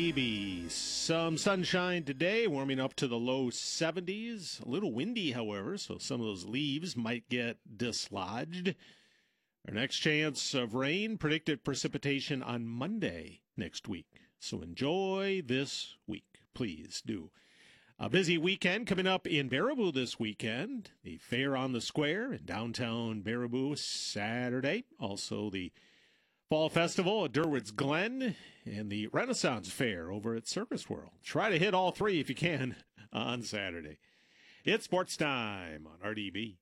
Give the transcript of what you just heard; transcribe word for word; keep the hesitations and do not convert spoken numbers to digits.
Maybe some sunshine today, warming up to the low seventies. A little windy, however, so some of those leaves might get dislodged. Our next chance of rain, predicted precipitation on Monday next week. So enjoy this week, please do. A busy weekend coming up in Baraboo this weekend. The Fair on the Square in downtown Baraboo Saturday. Also the Fall Festival at Durwood's Glen and the Renaissance Fair over at Circus World. Try to hit all three if you can on Saturday. It's sports time on R D B.